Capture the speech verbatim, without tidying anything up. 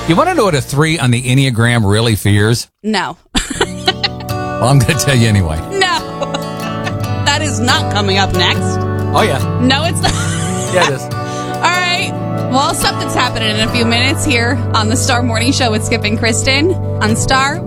You want to know what a three on the Enneagram really fears? No. Well, I'm going to tell you anyway. No. That is not coming up next. Oh, yeah. No, it's not. Yeah, it is. All right. Well, something's happening in a few minutes here on the Star Morning Show with Skip and Kristen on Star